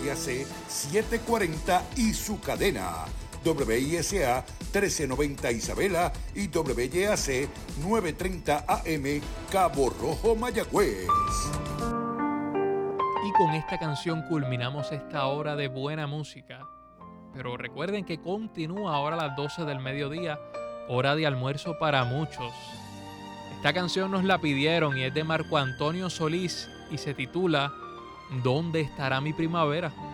WIAC 740 y su cadena WISA 1390 Isabela y WYAC 930 AM Cabo Rojo, Mayagüez. Y con esta canción culminamos esta hora de buena música. Pero recuerden que continúa ahora a las 12 del mediodía, hora de almuerzo para muchos. Esta canción nos la pidieron y es de Marco Antonio Solís y se titula ¿Dónde estará mi primavera?